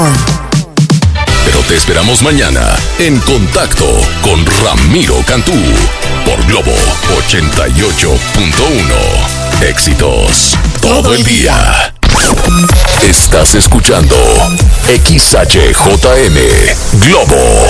Pero te esperamos mañana en Contacto con Ramiro Cantú por Globo 88.1. Éxitos todo el día. Estás escuchando XHJM Globo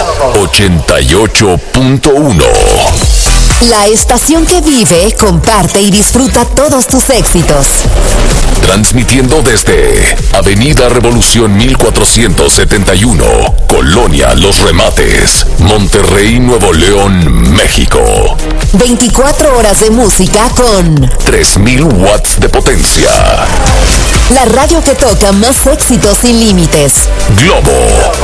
88.1. La estación que vive, comparte y disfruta todos tus éxitos. Transmitiendo desde Avenida Revolución 1471, Colonia Los Remates, Monterrey, Nuevo León, México. 24 horas de música con 3000 watts de potencia. La radio que toca más éxitos sin límites. Globo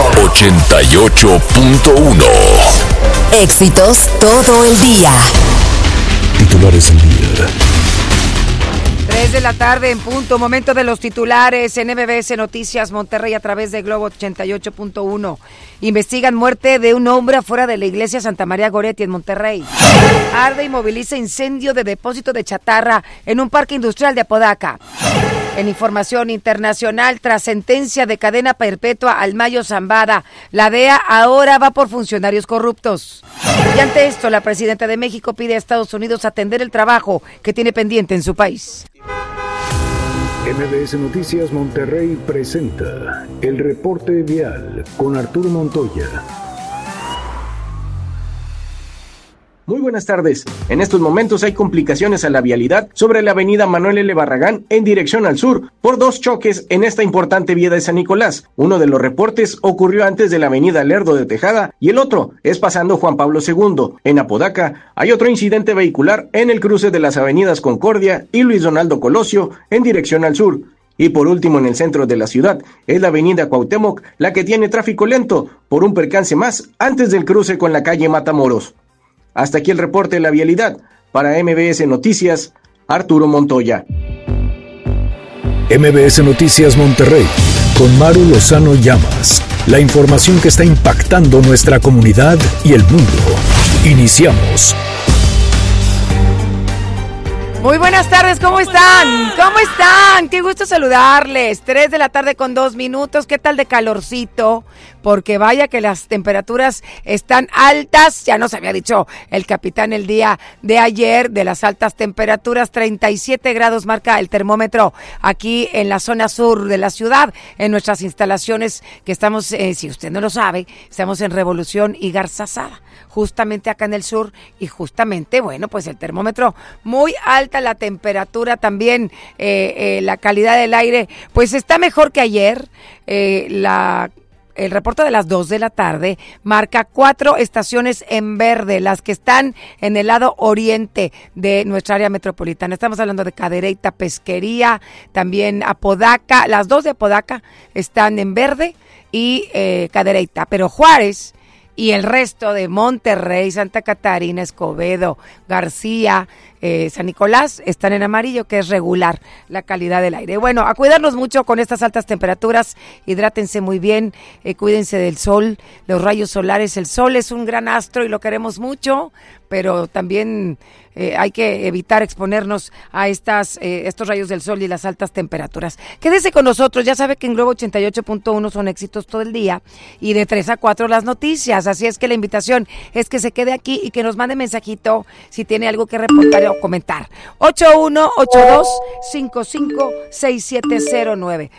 88.1. Éxitos todo el día. Titulares del día. 3 de la tarde en punto, momento de los titulares en MBS Noticias Monterrey a través de Globo 88.1. Investigan muerte de un hombre afuera de la iglesia Santa María Goretti en Monterrey. Arde y moviliza incendio de depósito de chatarra en un parque industrial de Apodaca. En información internacional, tras sentencia de cadena perpetua al Mayo Zambada, la DEA ahora va por funcionarios corruptos. Y ante esto, la presidenta de México pide a Estados Unidos atender el trabajo que tiene pendiente en su país. MBS Noticias Monterrey presenta el reporte vial con Arturo Montoya. Muy buenas tardes. En estos momentos hay complicaciones a la vialidad sobre la avenida Manuel L. Barragán en dirección al sur por dos choques en esta importante vía de San Nicolás. Uno de los reportes ocurrió antes de la avenida Lerdo de Tejada y el otro es pasando Juan Pablo II. En Apodaca hay otro incidente vehicular en el cruce de las avenidas Concordia y Luis Donaldo Colosio en dirección al sur. Y por último, en el centro de la ciudad, es la avenida Cuauhtémoc la que tiene tráfico lento por un percance más antes del cruce con la calle Matamoros. Hasta aquí el reporte de la vialidad. Para MBS Noticias, Arturo Montoya. MBS Noticias Monterrey, con Maru Lozano Llamas. La información que está impactando nuestra comunidad y el mundo. Iniciamos. Muy buenas tardes, ¿cómo están? ¿Cómo están? Qué gusto saludarles. 3 de la tarde con 2 minutos. ¿Qué tal de calorcito? Porque vaya que las temperaturas están altas. Ya nos había dicho el capitán el día de ayer de las altas temperaturas. 37 grados marca el termómetro aquí en la zona sur de la ciudad, en nuestras instalaciones que estamos, si usted no lo sabe, estamos en Revolución y Garzazada, justamente acá en el sur, y justamente, bueno, pues el termómetro muy alta, la temperatura también, la calidad del aire, pues está mejor que ayer. El reporte de las 2 de la tarde marca 4 estaciones en verde, las que están en el lado oriente de nuestra área metropolitana. Estamos hablando de Cadereyta, Pesquería, también Apodaca. Las 2 de Apodaca están en verde y Cadereyta, pero Juárez y el resto de Monterrey, Santa Catarina, Escobedo, García, San Nicolás están en amarillo, que es regular la calidad del aire. Bueno, a cuidarnos mucho con estas altas temperaturas, hidrátense muy bien, cuídense del sol, los rayos solares. El sol es un gran astro y lo queremos mucho, pero también hay que evitar exponernos a estos rayos del sol y las altas temperaturas. Quédese con nosotros, ya sabe que en Globo 88.1 son éxitos todo el día y de 3 a 4 las noticias, así es que la invitación es que se quede aquí y que nos mande mensajito si tiene algo que reportar o comentar. 8182-556709.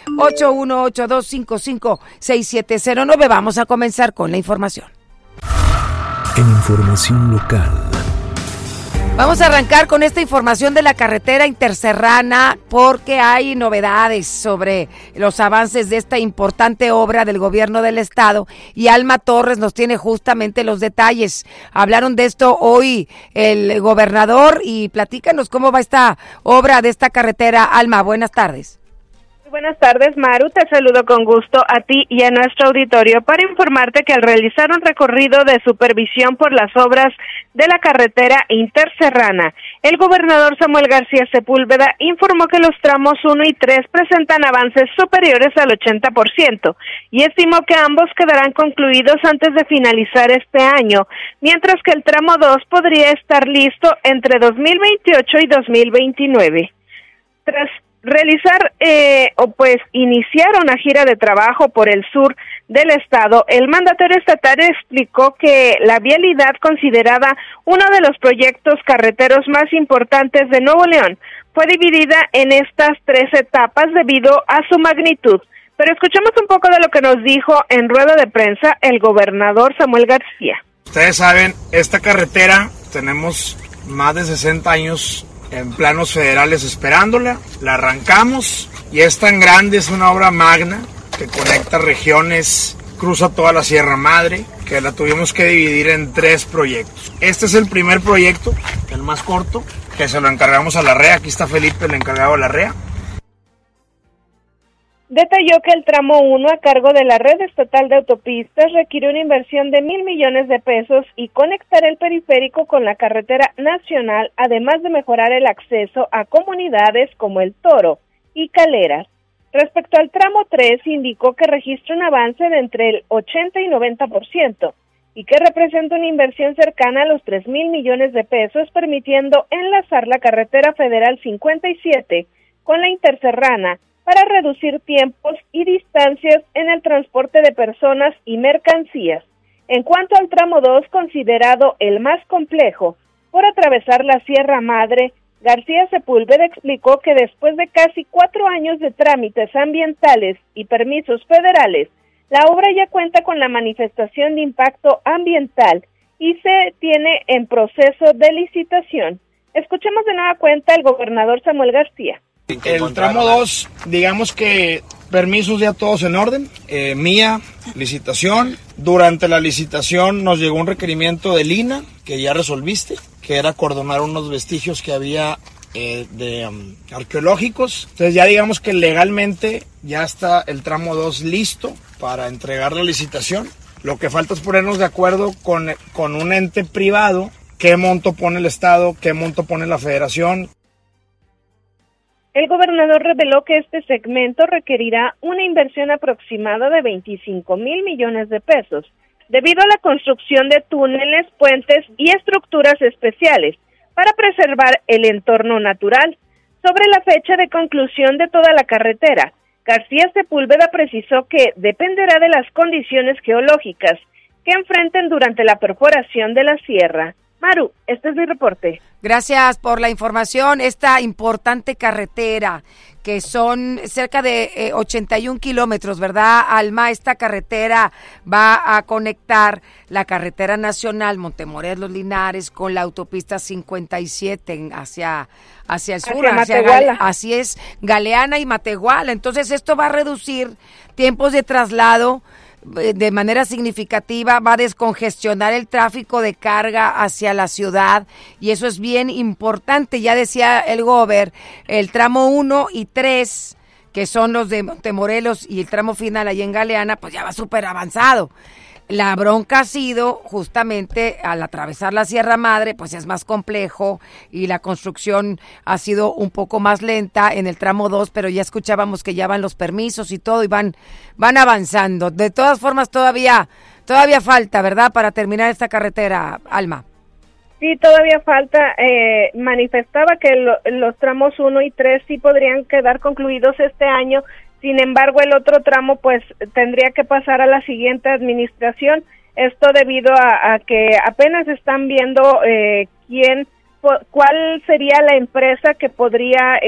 8182-556709. Vamos a comenzar con la información. En información local. Vamos a arrancar con esta información de la carretera interserrana porque hay novedades sobre los avances de esta importante obra del gobierno del estado y Alma Torres nos tiene justamente los detalles. Hablaron de esto hoy el gobernador y platícanos cómo va esta obra de esta carretera. Alma, buenas tardes. Buenas tardes, Maru, te saludo con gusto a ti y a nuestro auditorio para informarte que al realizar un recorrido de supervisión por las obras de la carretera interserrana, el gobernador Samuel García Sepúlveda informó que los tramos 1 y 3 presentan avances superiores al 80% y estimó que ambos quedarán concluidos antes de finalizar este año, mientras que el tramo 2 podría estar listo entre 2028 y 2029. Tras realizar iniciar una gira de trabajo por el sur del estado. El mandatario estatal explicó que la vialidad, considerada uno de los proyectos carreteros más importantes de Nuevo León, fue dividida en estas 3 etapas debido a su magnitud. Pero escuchemos un poco de lo que nos dijo en rueda de prensa el gobernador Samuel García. Ustedes saben, esta carretera tenemos más de 60 años en planos federales esperándola, la arrancamos y es tan grande, es una obra magna que conecta regiones, cruza toda la Sierra Madre, que la tuvimos que dividir en 3 proyectos. Este es el primer proyecto, el más corto, que se lo encargamos a la REA. Aquí está Felipe, el encargado de la REA. Detalló que el tramo 1 a cargo de la Red Estatal de Autopistas requiere una inversión de 1,000 millones de pesos y conectar el periférico con la carretera nacional, además de mejorar el acceso a comunidades como El Toro y Caleras. Respecto al tramo 3, indicó que registra un avance de entre el 80 y 90% y que representa una inversión cercana a los 3,000 millones de pesos, permitiendo enlazar la carretera federal 57 con la interserrana para reducir tiempos y distancias en el transporte de personas y mercancías. En cuanto al tramo 2, considerado el más complejo, por atravesar la Sierra Madre, García Sepúlveda explicó que después de casi 4 años de trámites ambientales y permisos federales, la obra ya cuenta con la manifestación de impacto ambiental y se tiene en proceso de licitación. Escuchemos de nueva cuenta al gobernador Samuel García. El tramo 2, digamos que permisos ya todos en orden, mía, licitación. Durante la licitación nos llegó un requerimiento del INAH, que ya resolviste, que era acordonar unos vestigios que había arqueológicos. Entonces ya digamos que legalmente ya está el tramo 2 listo para entregar la licitación. Lo que falta es ponernos de acuerdo con un ente privado, qué monto pone el Estado, qué monto pone la Federación. El gobernador reveló que este segmento requerirá una inversión aproximada de 25,000 millones de pesos, debido a la construcción de túneles, puentes y estructuras especiales para preservar el entorno natural. Sobre la fecha de conclusión de toda la carretera, García Sepúlveda precisó que dependerá de las condiciones geológicas que enfrenten durante la perforación de la sierra. Maru, este es mi reporte. Gracias por la información. Esta importante carretera, que son cerca de 81 kilómetros, ¿verdad, Alma? Esta carretera va a conectar la carretera nacional Montemorelos Linares con la autopista 57 hacia el sur, así es, Galeana y Matehuala. Entonces esto va a reducir tiempos de traslado de manera significativa, va a descongestionar el tráfico de carga hacia la ciudad y eso es bien importante. Ya decía el gober, el tramo 1 y 3, que son los de Montemorelos, y el tramo final ahí en Galeana, pues ya va súper avanzado. La bronca ha sido justamente al atravesar la Sierra Madre, pues es más complejo y la construcción ha sido un poco más lenta en el tramo 2, pero ya escuchábamos que ya van los permisos y todo y van avanzando. De todas formas todavía falta, ¿verdad?, para terminar esta carretera, Alma. Sí, todavía falta. Manifestaba que los tramos 1 y 3 sí podrían quedar concluidos este año. Sin embargo, el otro tramo pues tendría que pasar a la siguiente administración. Esto debido a que apenas están viendo cuál sería la empresa que podría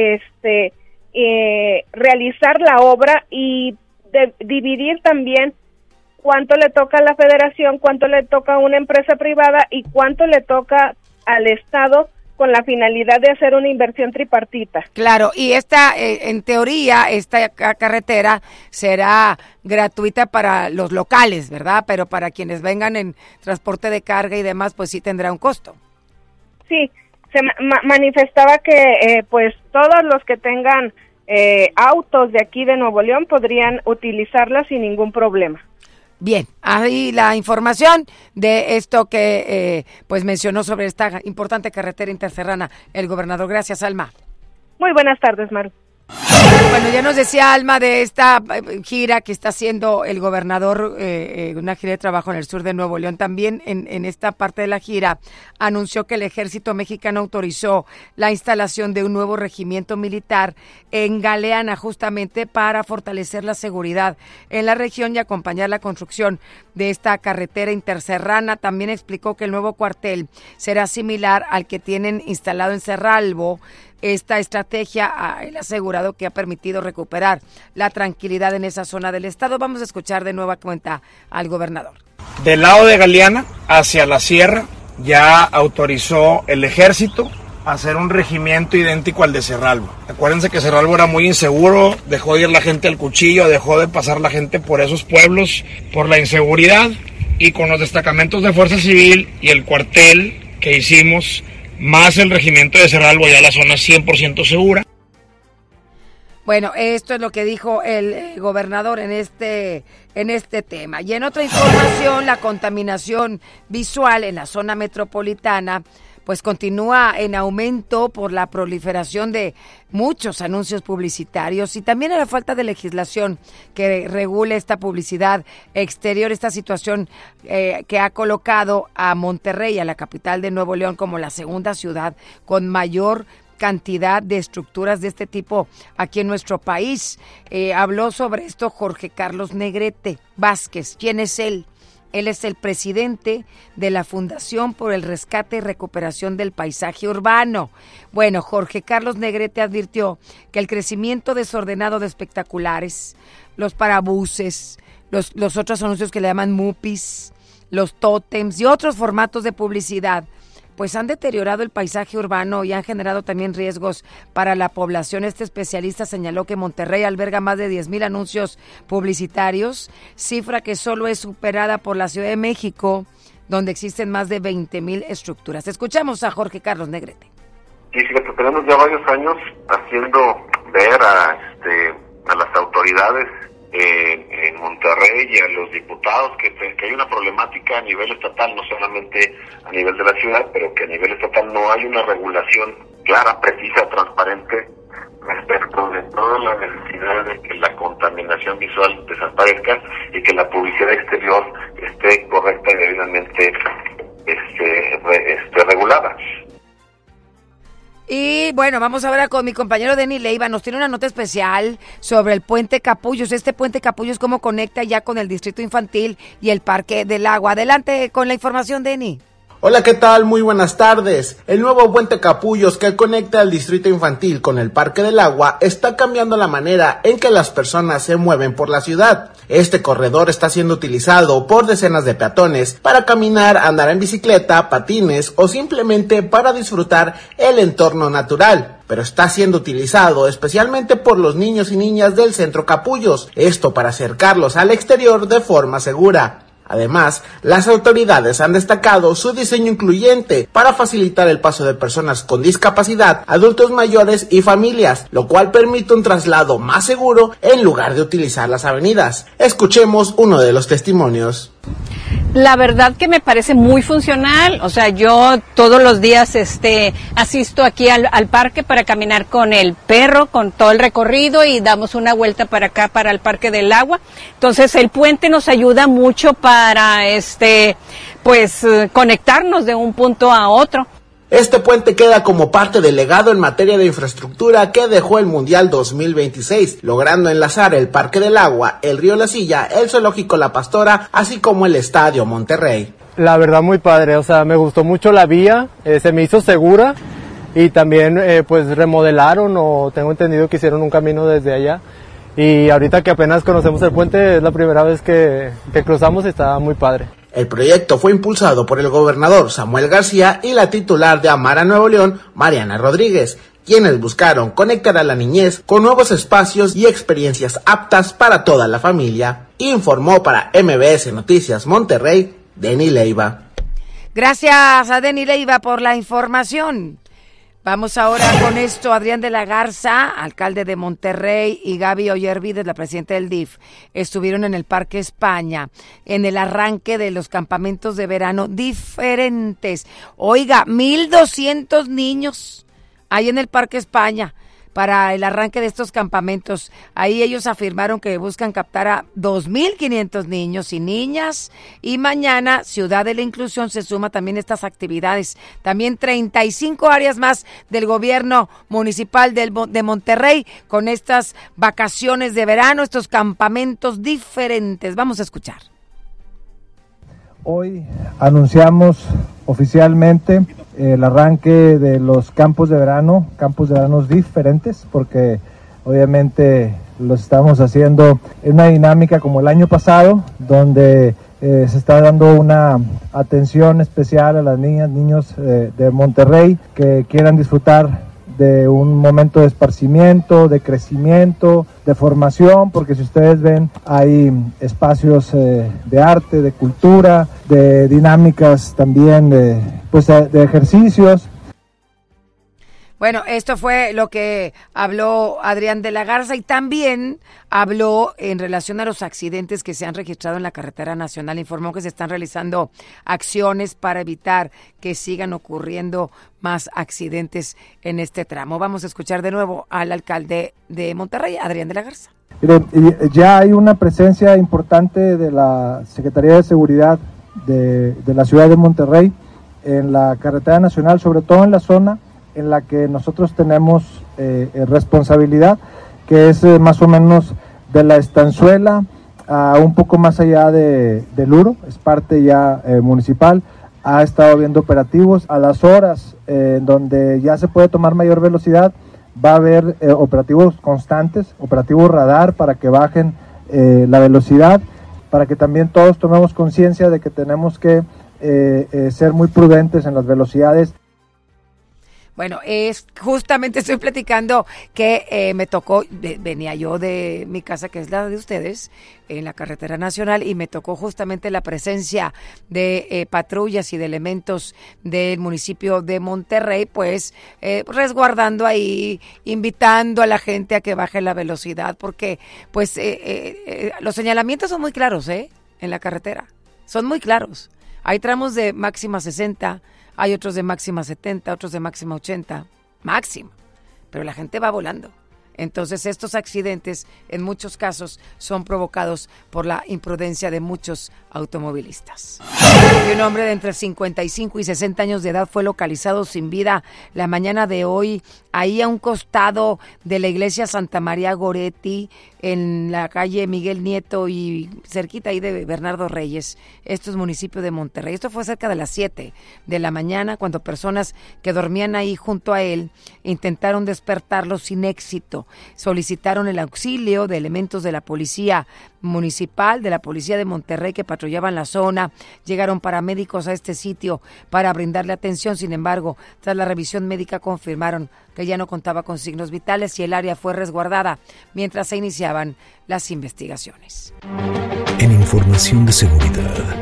realizar la obra y dividir también cuánto le toca a la federación, cuánto le toca a una empresa privada y cuánto le toca al Estado, con la finalidad de hacer una inversión tripartita. Claro, y en teoría, esta carretera será gratuita para los locales, ¿verdad? Pero para quienes vengan en transporte de carga y demás, pues sí tendrá un costo. Sí, se manifestaba que pues todos los que tengan autos de aquí de Nuevo León podrían utilizarla sin ningún problema. Bien, ahí la información de esto que pues mencionó sobre esta importante carretera interserrana el gobernador. Gracias, Alma. Muy buenas tardes, Maru. Bueno, ya nos decía Alma de esta gira que está haciendo el gobernador, una gira de trabajo en el sur de Nuevo León. También en esta parte de la gira anunció que el ejército mexicano autorizó la instalación de un nuevo regimiento militar en Galeana, justamente para fortalecer la seguridad en la región y acompañar la construcción de esta carretera interserrana. También explicó que el nuevo cuartel será similar al que tienen instalado en Cerralbo. Esta estrategia ha asegurado que ha permitido recuperar la tranquilidad en esa zona del estado. Vamos a escuchar de nueva cuenta al gobernador. Del lado de Galeana hacia la sierra ya autorizó el ejército a hacer un regimiento idéntico al de Cerralbo. Acuérdense que Cerralbo era muy inseguro, dejó de ir la gente al cuchillo, dejó de pasar la gente por esos pueblos por la inseguridad, y con los destacamentos de Fuerza Civil y el cuartel que hicimos, más el regimiento de Cerralbo, ya la zona es 100% segura. Bueno, esto es lo que dijo el gobernador en este tema. Y en otra información, la contaminación visual en la zona metropolitana pues continúa en aumento por la proliferación de muchos anuncios publicitarios y también a la falta de legislación que regule esta publicidad exterior, esta situación que ha colocado a Monterrey, a la capital de Nuevo León, como la segunda ciudad con mayor cantidad de estructuras de este tipo aquí en nuestro país. Habló sobre esto Jorge Carlos Negrete Vázquez. ¿Quién es él? Él es el presidente de la Fundación por el Rescate y Recuperación del Paisaje Urbano. Bueno, Jorge Carlos Negrete advirtió que el crecimiento desordenado de espectaculares, los parabuses, los otros anuncios que le llaman mupis, los tótems y otros formatos de publicidad, pues han deteriorado el paisaje urbano y han generado también riesgos para la población. Este especialista señaló que Monterrey alberga más de 10,000 anuncios publicitarios, cifra que solo es superada por la Ciudad de México, donde existen más de 20,000 estructuras. Escuchamos a Jorge Carlos Negrete. Y fíjate, tenemos ya varios años haciendo ver a las autoridades en Monterrey y a los diputados que hay una problemática a nivel estatal, no solamente a nivel de la ciudad, pero que a nivel estatal no hay una regulación clara, precisa, transparente respecto de toda la necesidad de que la contaminación visual desaparezca y que la publicidad exterior esté correcta y debidamente regulada. Y bueno, vamos ahora con mi compañero Denis Leiva. Nos tiene una nota especial sobre el Puente Capullos. Este Puente Capullos, ¿cómo conecta ya con el Distrito Infantil y el Parque del Agua? Adelante con la información, Denis. Hola, ¿qué tal? Muy buenas tardes. El nuevo Puente Capullos que conecta al Distrito Infantil con el Parque del Agua está cambiando la manera en que las personas se mueven por la ciudad. Este corredor está siendo utilizado por decenas de peatones para caminar, andar en bicicleta, patines o simplemente para disfrutar el entorno natural. Pero está siendo utilizado especialmente por los niños y niñas del Centro Capullos, esto para acercarlos al exterior de forma segura. Además, las autoridades han destacado su diseño incluyente para facilitar el paso de personas con discapacidad, adultos mayores y familias, lo cual permite un traslado más seguro en lugar de utilizar las avenidas. Escuchemos uno de los testimonios. La verdad que me parece muy funcional, o sea, yo todos los días asisto aquí al parque para caminar con el perro, con todo el recorrido y damos una vuelta para acá, para el Parque del Agua. Entonces el puente nos ayuda mucho para conectarnos de un punto a otro. Este puente queda como parte del legado en materia de infraestructura que dejó el Mundial 2026, logrando enlazar el Parque del Agua, el Río La Silla, el Zoológico La Pastora, así como el Estadio Monterrey. La verdad muy padre, o sea, me gustó mucho la vía, se me hizo segura y también pues remodelaron o tengo entendido que hicieron un camino desde allá. Y ahorita que apenas conocemos el puente, es la primera vez que cruzamos y está muy padre. El proyecto fue impulsado por el gobernador Samuel García y la titular de Amara Nuevo León, Mariana Rodríguez, quienes buscaron conectar a la niñez con nuevos espacios y experiencias aptas para toda la familia. Informó para MBS Noticias Monterrey, Denis Leiva. Gracias a Denis Leiva por la información. Vamos ahora con esto. Adrián de la Garza, alcalde de Monterrey, y Gaby Ollervides, la presidenta del DIF, estuvieron en el Parque España en el arranque de los campamentos de verano diferentes. Oiga, 1,200 niños ahí en el Parque España para el arranque de estos campamentos. Ahí ellos afirmaron que buscan captar a 2,500 niños y niñas, y mañana Ciudad de la Inclusión se suma también a estas actividades. También 35 áreas más del gobierno municipal de Monterrey con estas vacaciones de verano, estos campamentos diferentes. Vamos a escuchar. Hoy anunciamos oficialmente el arranque de los campos de veranos diferentes, porque obviamente los estamos haciendo en una dinámica como el año pasado, donde se está dando una atención especial a las niñas, niños de Monterrey que quieran disfrutar de un momento de esparcimiento, de crecimiento, de formación, porque si ustedes ven hay espacios de arte, de cultura, de dinámicas también, de ejercicios. Bueno, esto fue lo que habló Adrián de la Garza, y también habló en relación a los accidentes que se han registrado en la carretera nacional. Informó que se están realizando acciones para evitar que sigan ocurriendo más accidentes en este tramo. Vamos a escuchar de nuevo al alcalde de Monterrey, Adrián de la Garza. Mire, ya hay una presencia importante de la Secretaría de Seguridad de la ciudad de Monterrey en la carretera nacional, sobre todo en la zona en la que nosotros tenemos responsabilidad, que es más o menos de la Estanzuela a un poco más allá de Luro, es parte ya municipal. Ha estado viendo operativos a las horas donde ya se puede tomar mayor velocidad. Va a haber operativos constantes, operativos radar para que bajen la velocidad, para que también todos tomemos conciencia de que tenemos que ser muy prudentes en las velocidades. Bueno, justamente estoy platicando que me tocó, venía yo de mi casa, que es la de ustedes, en la carretera nacional, y me tocó justamente la presencia de patrullas y de elementos del municipio de Monterrey, pues resguardando ahí, invitando a la gente a que baje la velocidad, porque pues los señalamientos son muy claros, en la carretera, son muy claros. Hay tramos de máxima 60, hay otros de máxima 70, otros de máxima 80, máximo, pero la gente va volando. Entonces estos accidentes en muchos casos son provocados por la imprudencia de muchos automovilistas. Y un hombre de entre 55 y 60 años de edad fue localizado sin vida la mañana de hoy, ahí a un costado de la iglesia Santa María Goretti, en la calle Miguel Nieto y cerquita ahí de Bernardo Reyes. Esto es municipio de Monterrey. Esto fue cerca de las 7 de la mañana, cuando personas que dormían ahí junto a él intentaron despertarlo sin éxito. Solicitaron el auxilio de elementos de la policía municipal, de la policía de Monterrey, que patrullaban la zona. Llegaron paramédicos a este sitio para brindarle atención. Sin embargo, tras la revisión médica confirmaron que ya no contaba con signos vitales y el área fue resguardada mientras se iniciaban las investigaciones. En información de seguridad.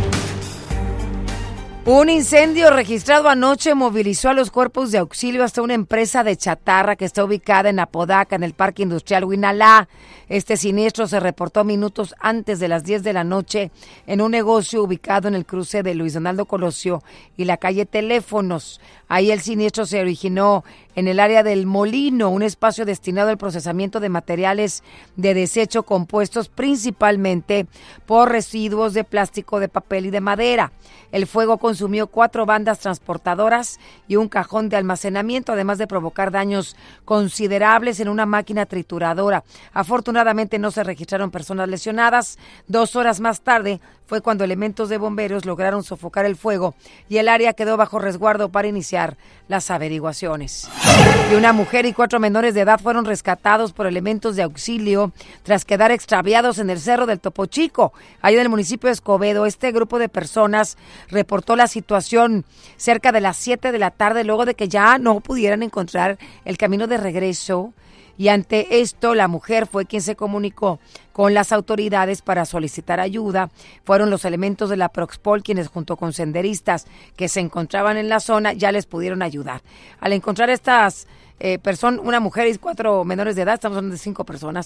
Un incendio registrado anoche movilizó a los cuerpos de auxilio hasta una empresa de chatarra que está ubicada en Apodaca, en el Parque Industrial Huinalá. Este siniestro se reportó minutos antes de las 10 de la noche en un negocio ubicado en el cruce de Luis Donaldo Colosio y la calle Teléfonos. Ahí el siniestro se originó en el área del Molino, un espacio destinado al procesamiento de materiales de desecho compuestos principalmente por residuos de plástico, de papel y de madera. El fuego consumió 4 bandas transportadoras y un cajón de almacenamiento, además de provocar daños considerables en una máquina trituradora. Afortunadamente no se registraron personas lesionadas. 2 horas más tarde fue cuando elementos de bomberos lograron sofocar el fuego y el área quedó bajo resguardo para iniciar las averiguaciones. Y una mujer y 4 menores de edad fueron rescatados por elementos de auxilio tras quedar extraviados en el Cerro del Topo Chico, ahí en el municipio de Escobedo. Este grupo de personas reportó la situación cerca de las 7 de la tarde, luego de que ya no pudieran encontrar el camino de regreso. Y ante esto, la mujer fue quien se comunicó con las autoridades para solicitar ayuda. Fueron los elementos de la Proxpol quienes, junto con senderistas que se encontraban en la zona, ya les pudieron ayudar. Al encontrar estas personas, una mujer y 4 menores de edad, estamos hablando de 5 personas,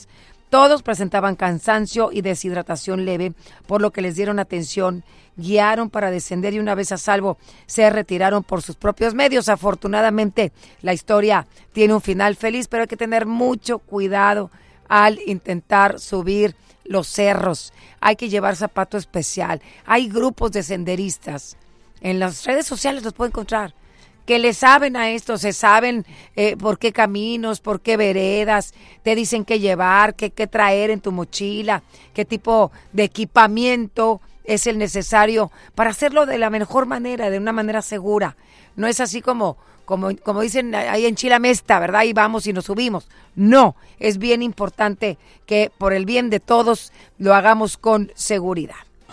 Todos presentaban cansancio y deshidratación leve, por lo que les dieron atención, guiaron para descender y una vez a salvo se retiraron por sus propios medios. Afortunadamente, la historia tiene un final feliz, pero hay que tener mucho cuidado al intentar subir los cerros. Hay que llevar zapato especial. Hay grupos de senderistas. En las redes sociales los pueden encontrar, que le saben a esto, se saben por qué caminos, por qué veredas, te dicen qué llevar, qué traer en tu mochila, qué tipo de equipamiento es el necesario para hacerlo de la mejor manera, de una manera segura. No es así como dicen ahí en Chilamesta, ¿verdad? Y vamos y nos subimos. No, es bien importante que por el bien de todos lo hagamos con seguridad.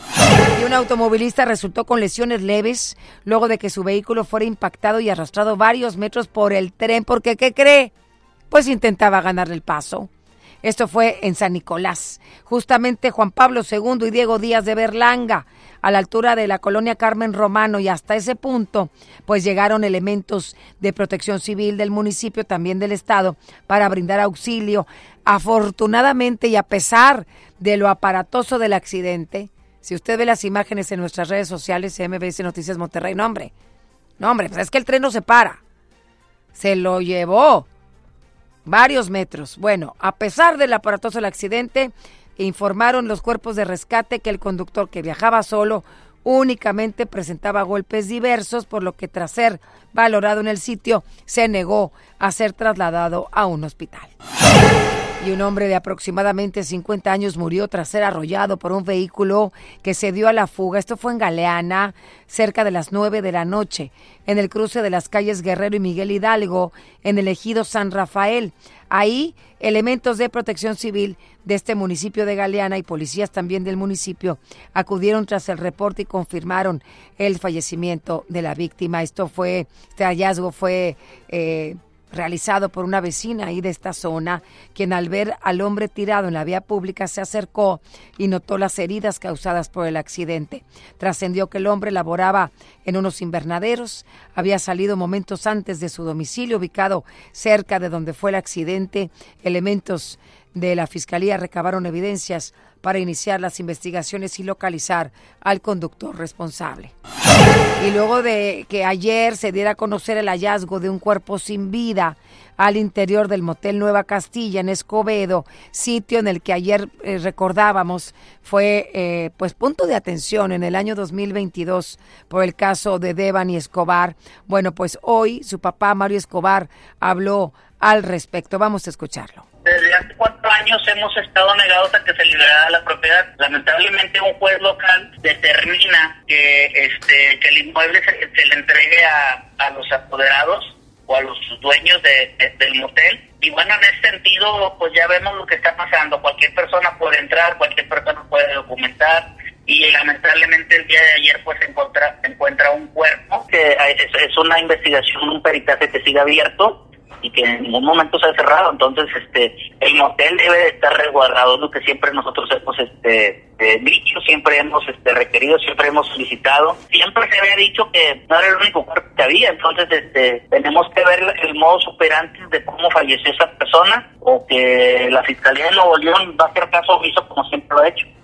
Y un automovilista resultó con lesiones leves luego de que su vehículo fuera impactado y arrastrado varios metros por el tren, porque ¿qué cree? Pues intentaba ganarle el paso. Esto fue en San Nicolás, justamente Juan Pablo II y Diego Díaz de Berlanga, a la altura de la colonia Carmen Romano, y hasta ese punto pues llegaron elementos de protección civil del municipio, también del estado, para brindar auxilio. Afortunadamente, y a pesar de lo aparatoso del accidente, si usted ve las imágenes en nuestras redes sociales, MBS Noticias Monterrey, no hombre, pues es que el tren no se para, se lo llevó varios metros. Bueno, a pesar del aparatoso del accidente, informaron los cuerpos de rescate que el conductor, que viajaba solo, únicamente presentaba golpes diversos, por lo que tras ser valorado en el sitio, se negó a ser trasladado a un hospital. Y un hombre de aproximadamente 50 años murió tras ser arrollado por un vehículo que se dio a la fuga. Esto fue en Galeana, cerca de las 9 de la noche, en el cruce de las calles Guerrero y Miguel Hidalgo, en el ejido San Rafael. Ahí, elementos de protección civil de este municipio de Galeana y policías también del municipio acudieron tras el reporte y confirmaron el fallecimiento de la víctima. Este hallazgo fue realizado por una vecina ahí de esta zona, quien al ver al hombre tirado en la vía pública se acercó y notó las heridas causadas por el accidente. Trascendió que el hombre laboraba en unos invernaderos, había salido momentos antes de su domicilio, ubicado cerca de donde fue el accidente. Elementos de la Fiscalía recabaron evidencias para iniciar las investigaciones y localizar al conductor responsable. Y luego de que ayer se diera a conocer el hallazgo de un cuerpo sin vida al interior del motel Nueva Castilla en Escobedo, sitio en el que ayer recordábamos fue pues punto de atención en el año 2022 por el caso de Devani Escobar. Bueno, pues hoy su papá Mario Escobar habló al respecto. Vamos a escucharlo. Desde hace 4 años hemos estado negados a que se liberara la propiedad. Lamentablemente un juez local determina que el inmueble se le entregue a los apoderados o a los dueños del motel. Y bueno, en ese sentido, pues ya vemos lo que está pasando. Cualquier persona puede entrar, cualquier persona puede documentar. Y lamentablemente el día de ayer pues se encuentra un cuerpo que es una investigación, un peritaje que sigue abierto y que en ningún momento se ha cerrado. Entonces el motel debe de estar resguardado, lo que siempre nosotros hemos dicho, siempre hemos requerido, siempre hemos solicitado. Siempre se había dicho que no era el único cuerpo que había. Entonces tenemos que ver el modus operandi de cómo falleció esa persona, o que la Fiscalía de Nuevo León va a hacer caso omiso como siempre lo ha hecho.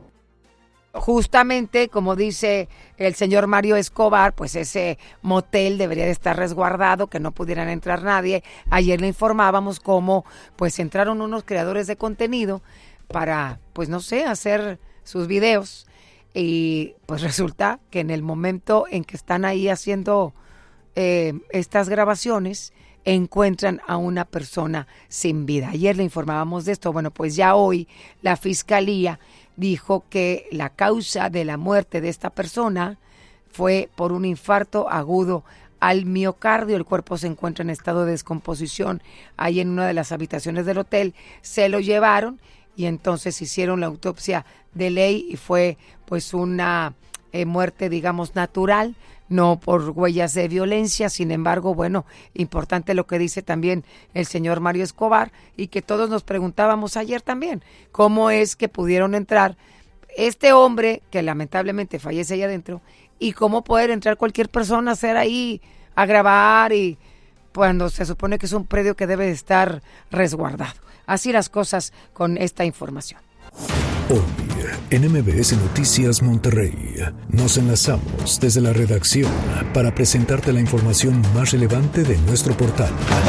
Justamente, como dice el señor Mario Escobar, pues ese motel debería de estar resguardado, que no pudieran entrar nadie. Ayer le informábamos cómo pues entraron unos creadores de contenido para, pues no sé, hacer sus videos, y pues resulta que en el momento en que están ahí haciendo estas grabaciones, encuentran a una persona sin vida. Ayer le informábamos de esto. Bueno, pues ya hoy la Fiscalía dijo que la causa de la muerte de esta persona fue por un infarto agudo al miocardio. El cuerpo se encuentra en estado de descomposición ahí en una de las habitaciones del hotel. Se lo llevaron y entonces hicieron la autopsia de ley y fue pues una muerte, digamos, natural, no por huellas de violencia. Sin embargo, bueno, importante lo que dice también el señor Mario Escobar, y que todos nos preguntábamos ayer también, cómo es que pudieron entrar este hombre que lamentablemente fallece allá adentro, y cómo poder entrar cualquier persona a hacer ahí, a grabar, y cuando se supone que es un predio que debe de estar resguardado. así las cosas con esta información. Hoy, en MBS Noticias Monterrey, nos enlazamos desde la redacción para presentarte la información más relevante de nuestro portal.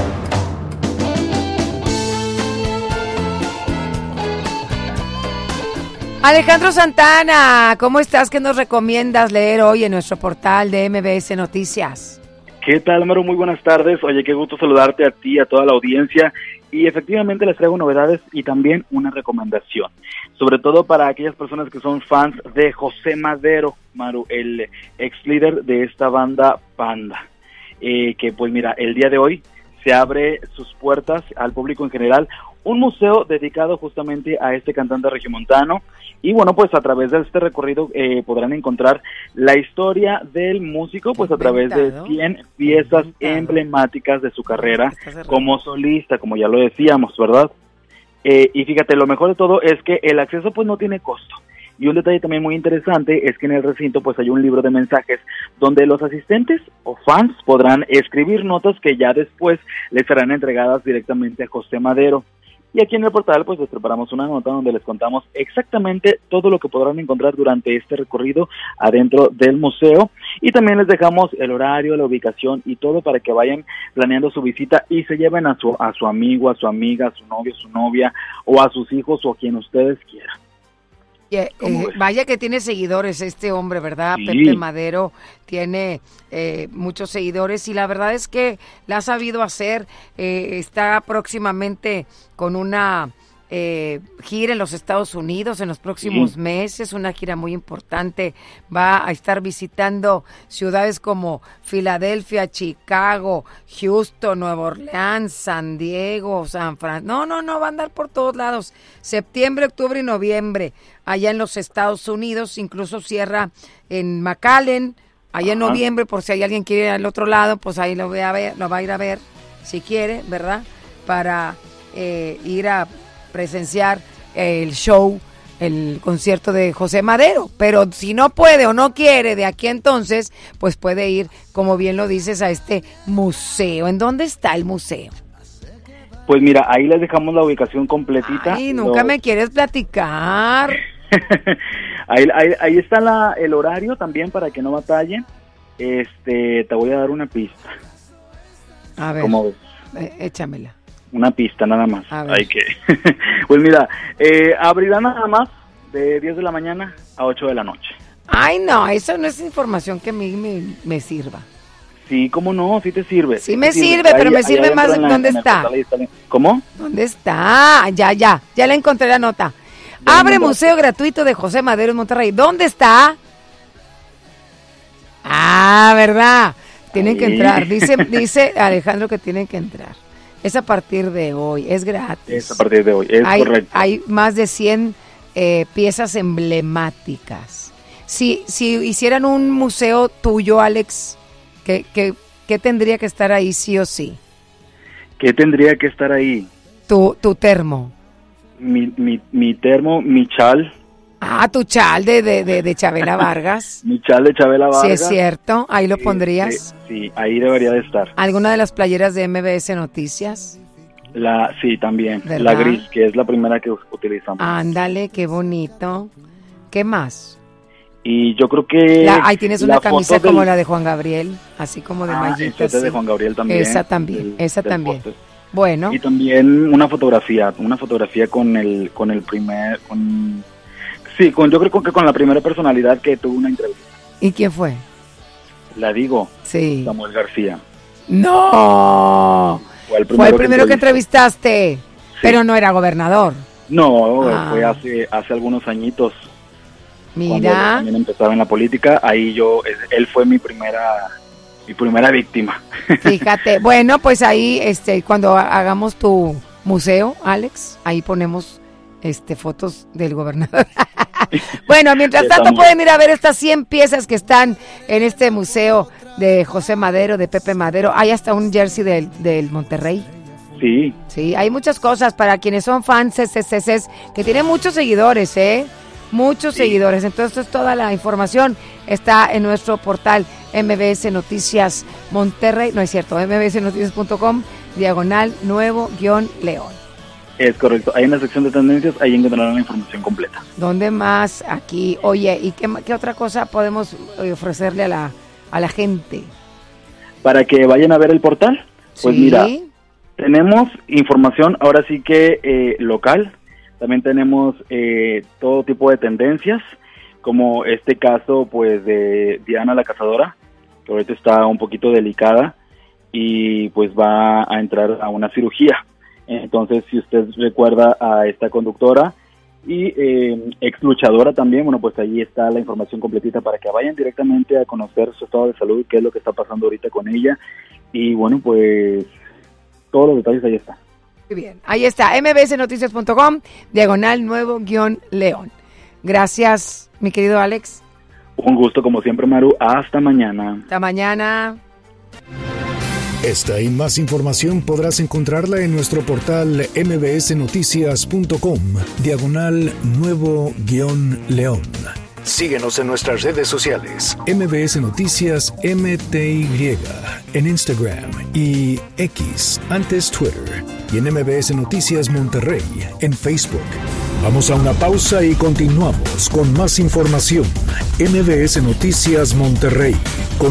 Alejandro Santana, ¿cómo estás? ¿Qué nos recomiendas leer hoy en nuestro portal de MBS Noticias? ¿Qué tal, Maru? Muy buenas tardes. Oye, qué gusto saludarte a ti, a toda la audiencia. Y efectivamente les traigo novedades y también una recomendación. Sobre todo para aquellas personas que son fans de José Madero, Maru, el ex líder de esta banda Panda. Que pues mira, el día de hoy se abre sus puertas al público en general un museo dedicado justamente a este cantante regiomontano. Y bueno, pues a través de este recorrido podrán encontrar la historia del músico, pues a través de 100 piezas emblemáticas de su carrera como solista, como ya lo decíamos, ¿verdad? Y fíjate, lo mejor de todo es que el acceso pues no tiene costo. Y un detalle también muy interesante es que en el recinto pues hay un libro de mensajes donde los asistentes o fans podrán escribir notas que ya después les serán entregadas directamente a José Madero. Y aquí en el portal pues les preparamos una nota donde les contamos exactamente todo lo que podrán encontrar durante este recorrido adentro del museo, y también les dejamos el horario, la ubicación y todo para que vayan planeando su visita y se lleven a su amigo, a su amiga, a su novio, a su novia o a sus hijos o a quien ustedes quieran. Vaya que tiene seguidores este hombre, ¿verdad? Sí. Pepe Madero tiene muchos seguidores y la verdad es que la ha sabido hacer. Está próximamente con una gira en los Estados Unidos en los próximos meses, una gira muy importante. Va a estar visitando ciudades como Filadelfia, Chicago, Houston, Nueva Orleans, San Diego, San Francisco. No, va a andar por todos lados. Septiembre, octubre y noviembre allá en los Estados Unidos, incluso cierra en McAllen, allá en noviembre, por si hay alguien que quiere ir al otro lado, pues ahí lo va a ir a ver, si quiere, ¿verdad? Para ir a presenciar el show, el concierto de José Madero. Pero si no puede o no quiere de aquí entonces, pues puede ir, como bien lo dices, a este museo. ¿En dónde está el museo? Pues mira, ahí les dejamos la ubicación completita. Ay, nunca me quieres platicar. ahí está el horario también para que no batallen. Te voy a dar una pista. A ver, ¿cómo ves? Échamela. Una pista nada más. Pues mira, abrirá nada más de 10 de la mañana a 8 de la noche. Ay, no, eso no es información que a mí me sirva. Sí, ¿cómo no? Sí te sirve. Sí me sirve, pero me sirve más. ¿Dónde está? ¿Cómo? ¿Dónde está? Ya la encontré la nota. Abre museo gratuito de José Madero en Monterrey. ¿Dónde está? Ah, ¿verdad? Tienen que entrar. Dice Alejandro que tienen que entrar. Es a partir de hoy, es gratis. Es a partir de hoy, es correcto. Hay más de 100 piezas emblemáticas. Si hicieran un museo tuyo, Alex, ¿qué tendría que estar ahí sí o sí? ¿Qué tendría que estar ahí? Tu termo. Mi termo, mi chal. Ah, tu chal de Chabela Vargas. Mi chal de Chabela Vargas. Sí, es cierto. Ahí lo pondrías. Sí, ahí debería de estar. ¿Alguna de las playeras de MBS Noticias? Sí, también. ¿Verdad? La gris, que es la primera que utilizamos. Ándale, qué bonito. ¿Qué más? Y yo creo que... ahí tienes una camisa como la de Juan Gabriel, así como de mallitas. Esa de Juan Gabriel también. Esa también. Bueno. Y también una fotografía con el primer... yo creo que con la primera personalidad que tuvo una entrevista. ¿Y quién fue? La digo. Sí. Samuel García. ¡No! Fue el primero que entrevistaste, sí. Pero no era gobernador. No, fue hace algunos añitos. Mira. Cuando también empezaba en la política, ahí él fue mi primera víctima. Fíjate, bueno, pues ahí, cuando hagamos tu museo, Alex, ahí ponemos fotos del gobernador. Bueno, mientras tanto pueden ir a ver estas 100 piezas que están en este museo de José Madero, de Pepe Madero. Hay hasta un jersey del Monterrey. Sí. Sí, hay muchas cosas para quienes son fans, que tienen muchos seguidores, muchos seguidores. Entonces toda la información está en nuestro portal MBS Noticias Monterrey, no es cierto, mbsnoticias.com/nuevo-león. Es correcto, ahí en la sección de tendencias, ahí encontrarán la información completa. ¿Dónde más? Aquí. Oye, ¿y qué otra cosa podemos ofrecerle a la gente? Para que vayan a ver el portal, pues mira, tenemos información ahora sí que local, también tenemos todo tipo de tendencias, como este caso pues de Diana la Cazadora, que ahorita está un poquito delicada y pues va a entrar a una cirugía. Entonces, si usted recuerda a esta conductora y ex luchadora también, bueno, pues ahí está la información completita para que vayan directamente a conocer su estado de salud, qué es lo que está pasando ahorita con ella. Y bueno, pues todos los detalles ahí están. Muy bien, ahí está, mbsnoticias.com, /nuevo-león. Gracias, mi querido Alex. Un gusto como siempre, Maru. Hasta mañana. Hasta mañana. Esta y más información podrás encontrarla en nuestro portal mbsnoticias.com, /nuevo-león. Síguenos en nuestras redes sociales, MBS Noticias MTY, en Instagram y X, antes Twitter, y en MBS Noticias Monterrey, en Facebook. Vamos a una pausa y continuamos con más información. MBS Noticias Monterrey.